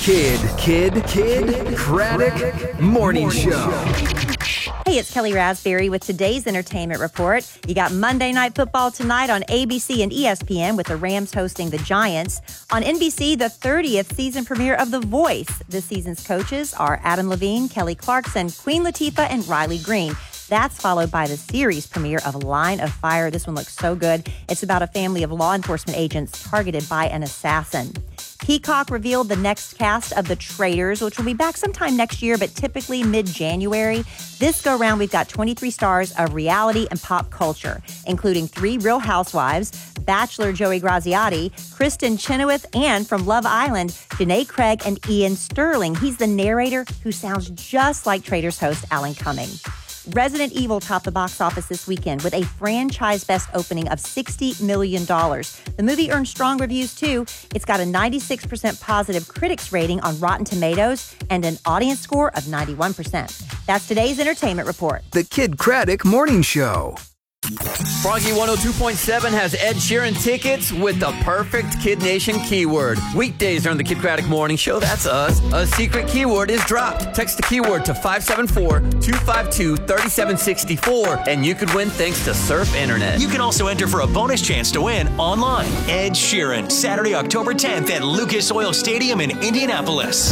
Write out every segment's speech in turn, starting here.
Kid Craddock Morning Show. Hey, it's Kelly Raspberry with today's entertainment report. You got Monday Night Football tonight on ABC and ESPN with the Rams hosting the Giants. On NBC, the 30th season premiere of The Voice. This season's coaches are Adam Levine, Kelly Clarkson, Queen Latifah, and Riley Green. That's followed by the series premiere of Line of Fire. This one looks so good. It's about a family of law enforcement agents targeted by an assassin. Peacock revealed the next cast of The Traitors, which will be back sometime next year, but typically mid-January. This go-round, we've got 23 stars of reality and pop culture, including 3 Real Housewives, Bachelor Joey Graziati, Kristen Chenoweth, and from Love Island, Janae Craig and Ian Sterling. He's the narrator who sounds just like Traitors host Alan Cumming. Resident Evil topped the box office this weekend with a franchise best opening of $60 million. The movie earned strong reviews, too. It's got a 96% positive critics rating on Rotten Tomatoes and an audience score of 91%. That's today's entertainment report. The Kid Craddock Morning Show. Froggy 102.7 has Ed Sheeran tickets with the perfect Kid Nation keyword. Weekdays during the Kid Craddock Morning Show, that's us. A secret keyword is dropped. Text the keyword to 574-252-3764 and you could win thanks to Surf Internet. You can also enter for a bonus chance to win online. Ed Sheeran, Saturday, October 10th at Lucas Oil Stadium in Indianapolis.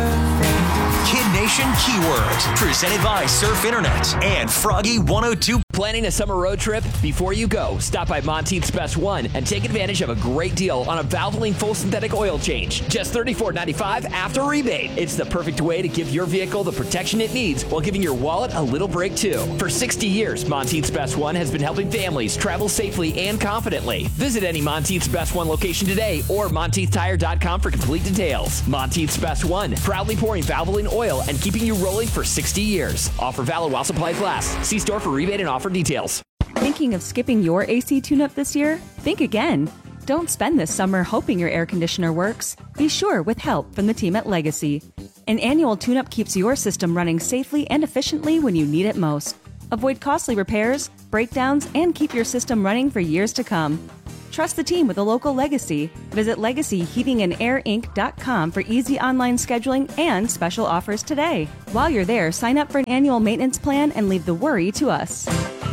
Kid Nation Keywords, presented by Surf Internet and Froggy 102. Planning a summer road trip? Before you go, stop by Monteith's Best One and take advantage of a great deal on a Valvoline full synthetic oil change. Just $34.95 after rebate. It's the perfect way to give your vehicle the protection it needs while giving your wallet a little break too. For 60 years, Monteith's Best One has been helping families travel safely and confidently. Visit any Monteith's Best One location today or MonteithTire.com for complete details. Monteith's Best One, proudly pouring Valvoline oil and keeping you rolling for 60 years. Offer valid while supplies last. See store for rebate and offer details. Thinking of skipping your AC tune-up this year? Think again. Don't spend this summer hoping your air conditioner works. Be sure with help from the team at Legacy. An annual tune-up keeps your system running safely and efficiently when you need it most. Avoid costly repairs, breakdowns, and keep your system running for years to come. Trust the team with a local Legacy. Visit LegacyHeatingandAirInc.com for easy online scheduling and special offers today. While you're there, sign up for an annual maintenance plan and leave the worry to us.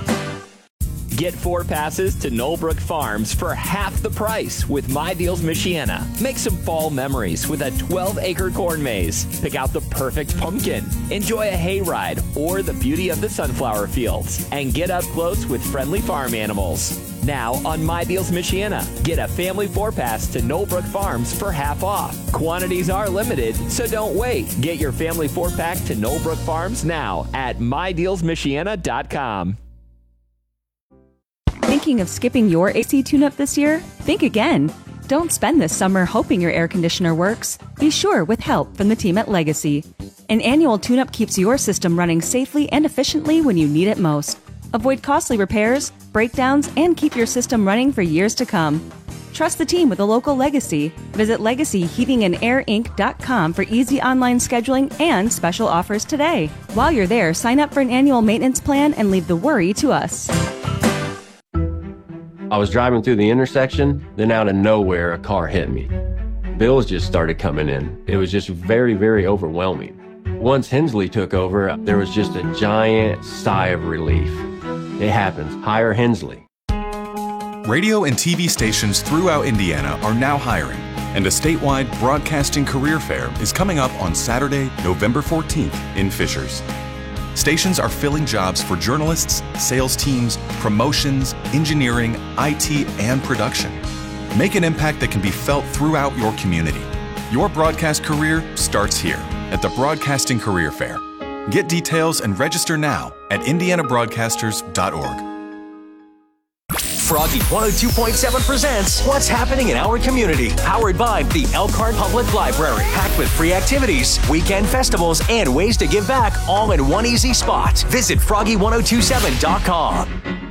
Get 4 passes to Knollbrook Farms for half the price with My Deals Michiana. Make some fall memories with a 12-acre corn maze. Pick out the perfect pumpkin. Enjoy a hayride or the beauty of the sunflower fields. And get up close with friendly farm animals. Now on My Deals Michiana, get a family 4-pass to Knollbrook Farms for half off. Quantities are limited, so don't wait. Get your family 4-pack to Knollbrook Farms now at MyDealsMichiana.com. Thinking of skipping your AC tune-up this year? Think again. Don't spend this summer hoping your air conditioner works. Be sure with help from the team at Legacy. An annual tune-up keeps your system running safely and efficiently when you need it most. Avoid costly repairs, breakdowns, and keep your system running for years to come. Trust the team with a local Legacy. Visit LegacyHeatingandAirInc.com for easy online scheduling and special offers today. While you're there, sign up for an annual maintenance plan and leave the worry to us. I was driving through the intersection, then out of nowhere, a car hit me. Bills just started coming in. It was just very, very overwhelming. Once Hensley took over, there was just a giant sigh of relief. It happens. Hire Hensley. Radio and TV stations throughout Indiana are now hiring, and a statewide broadcasting career fair is coming up on Saturday, November 14th in Fishers. Stations are filling jobs for journalists, sales teams, promotions, engineering, IT, and production. Make an impact that can be felt throughout your community. Your broadcast career starts here at the Broadcasting Career Fair. Get details and register now at indianabroadcasters.org. Froggy 102.7 presents What's Happening in Our Community, powered by the Elkhart Public Library, packed with free activities, weekend festivals, and ways to give back, all in one easy spot. Visit froggy1027.com.